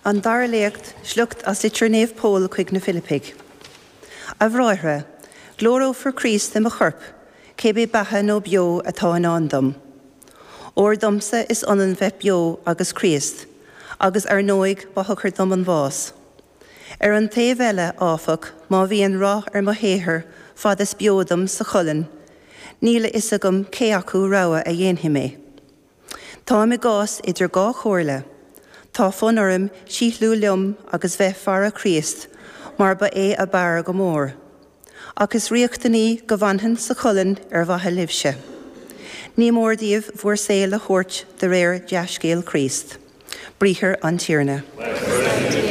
An darléocht slucht as Itirnéamh Pól chuig na Philippig. A bhráithre, glóró for Christ am a chorp, cébé bathe nó bio atá in andam. Or domsa is anan bheith bio agus Christ, agus ar nóig bathachar dom an bhás. Ar an taobh eile áfach má bhí an rath ar mo héair fad is biodam sa cholann, níla is agam cé acu rogha a dhéonhí mé. Tá me gás idir gá chóirle, tá fonarim síothlú liom agus bheith fara Christ, mar ba é a bear go mór. Agus riachtaní go bhainthin sa cholann ar bhathe libse. Ní mórdíomh bhuair saoil a chóirt de réir deascéal Christ. Bríchar an tíorna.